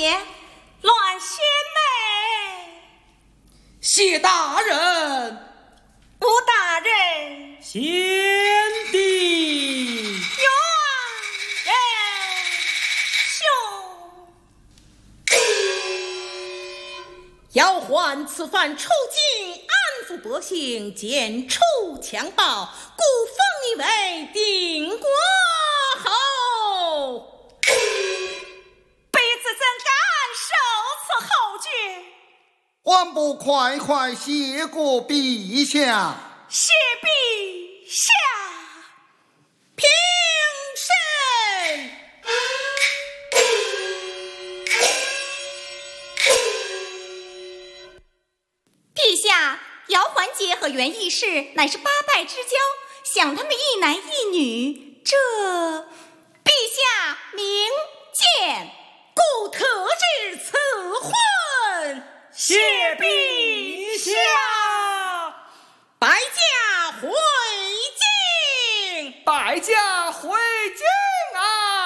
姐，乱仙妹。 谢大人。 吴大人。 贤弟。 元仁兄。 要还此番出京安抚百姓，剪除强暴，故封你为定国侯。 卑子怎敢受此后爵？ 还不快快谢过陛下？ 谢陛下。 平身。 陛下，姚环节和袁义士乃是八拜之交，想他们一男一女，这陛下明鉴， 故特制此婚。 谢陛下。 百家回京。 百家回